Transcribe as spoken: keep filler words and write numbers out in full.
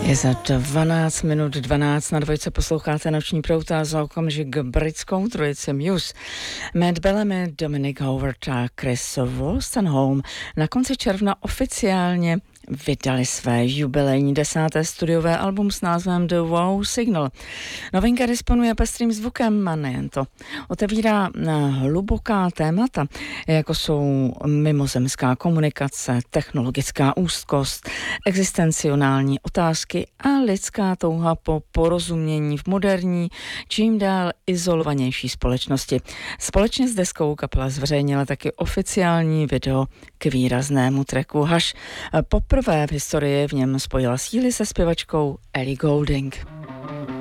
Je za dvanáct minut dvanáct na dvojce, posloucháte Noční proud a za okamžik britskou trojici Muse. Matt Bellamy, Dominic Howard a Chris Wolstenholme na konci června oficiálně vydali své jubilejní desáté studiové album s názvem The Wow Signal. Novinka disponuje pestrým zvukem a nejen to. Otevírá hluboká témata, jako jsou mimozemská komunikace, technologická úzkost, existencionální otázky a lidská touha po porozumění v moderní, čím dál izolovanější společnosti. Společně s deskou kapela zveřejnila taky oficiální video k výraznému tracku Hush. Poprvé v historii v něm spojila síly se zpěvačkou Ellie Goulding.